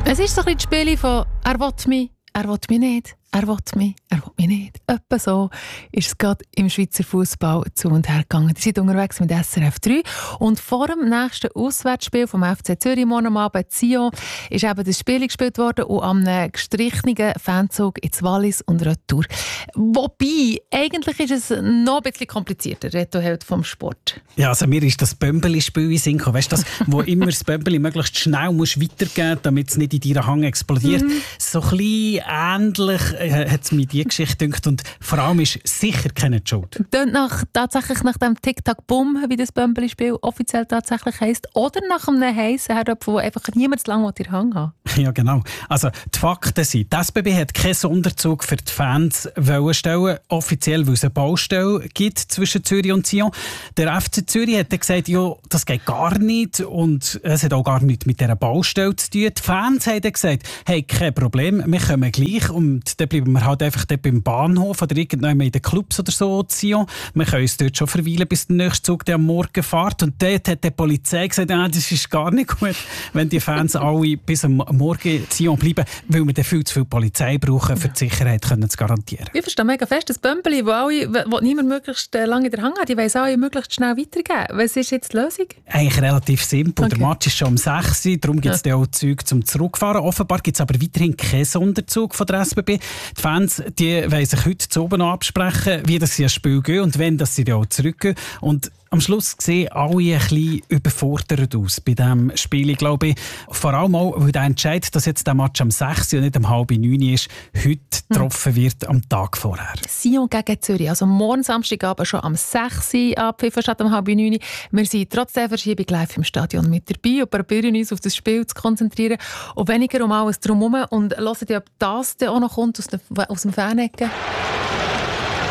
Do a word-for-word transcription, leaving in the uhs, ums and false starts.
Es ist so ein bisschen das Spiel von «Er will mich, er will mich nicht, er will mich, er will mich nicht». Etwa so ist es gerade im Schweizer Fußball zu und her gegangen. Die sind unterwegs mit S R F drei und vor dem nächsten Auswärtsspiel vom F C Zürich morgen Abend Sion ist eben das Spiel gespielt worden und am gestrichenen Fanzug ins Wallis und Retour. Wobei, eigentlich ist es noch ein bisschen komplizierter, Reto-Held vom Sport. Ja, also mir ist das Bömbeli-Spiel in den Sinn gekommen. Weißt du, das, wo immer das Bömbeli möglichst schnell musst weitergeben, damit es nicht in deiner Hand explodiert. Mhm. So ein bisschen ähnlich äh, hat es mir die Geschichte gedacht und vor allem ist sicher keine Schuld. Tönt nach, tatsächlich nach dem Tic-Tac-Boom, wie das Bömbeli-Spiel offiziell tatsächlich heisst, oder nach einem heissen Herdöpfel, der einfach niemand zu lange in der Hand hat. Ja, genau. Also die Fakten sind, die S B B hat keinen Sonderzug für die Fans wollen stellen, offiziell, weil es eine Baustelle gibt zwischen Zürich und Sion. Der F C Zürich hat dann gesagt, ja, das geht gar nicht und es hat auch gar nichts mit dieser Baustelle zu tun. Die Fans haben dann gesagt, hey, kein Problem, wir kommen gleich und dann bleiben wir halt einfach dort beim Bahnhof oder irgendwann in den Clubs oder so zu Sion. Wir können uns dort schon verweilen, bis der nächste Zug der am Morgen fährt. Und dort hat die Polizei gesagt, ah, das ist gar nicht gut, wenn die Fans alle bis am Morgen in Sion bleiben, weil wir dann viel zu viel Polizei brauchen, für die Sicherheit können zu garantieren. Ich verstehe mega fest, das Bömbeli, wo, alle, wo niemand möglichst lange in der Hand hat, die wollen alle möglichst schnell weitergeben. Was ist jetzt die Lösung? Eigentlich relativ simpel. Okay. Der Match ist schon um sechs Uhr, darum gibt es ja. auch Züge zum Zurückfahren. Offenbar gibt es aber weiterhin keinen Sonderzug von der S B B. Die Fans die wollen sich heute zu oben noch absprechen, wie das sie ins Spiel gehen und wenn dass sie dann auch zurückgehen. Und am Schluss sehen alle ein bisschen überfordert aus bei diesem Spiel, glaube ich. Vor allem auch, weil der Entscheid, dass jetzt der Match am sechs Uhr und nicht um halb neun ist, heute getroffen wird am Tag vorher. Sion gegen Zürich, also morgen Samstagabend schon am sechs Uhr abpfiffen statt um halb neun. Wir sind trotz der Verschiebung live im Stadion mit dabei und probieren uns auf das Spiel zu konzentrieren und weniger um alles drumherum und hören, ob das dann auch noch kommt aus, der, aus dem Fanecken.